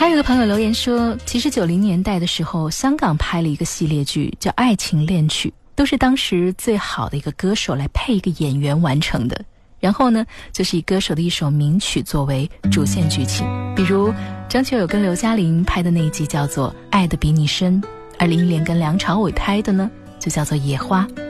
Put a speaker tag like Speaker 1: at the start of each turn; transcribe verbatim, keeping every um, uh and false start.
Speaker 1: 还有个朋友留言说，其实九零年代的时候，香港拍了一个系列剧叫《爱情恋曲》，都是当时最好的一个歌手来配一个演员完成的。然后呢，就是以歌手的一首名曲作为主线剧情，比如张学友跟刘嘉玲拍的那一集叫做《爱得比你深》，而林忆莲跟梁朝伟拍的呢就叫做《野花》。